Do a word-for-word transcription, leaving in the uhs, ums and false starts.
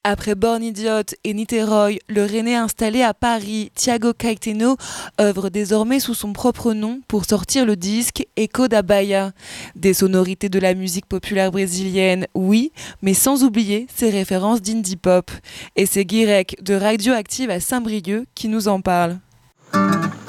Après Born Idiot et Niteroi, le Rennais installé à Paris, Thiago Caetano, œuvre désormais sous son propre nom pour sortir le disque Echo da Bahia. Des sonorités de la musique populaire brésilienne, oui, mais sans oublier ses références d'indie pop. Et c'est Guirec de Radioactive à Saint-Brieuc qui nous en parle.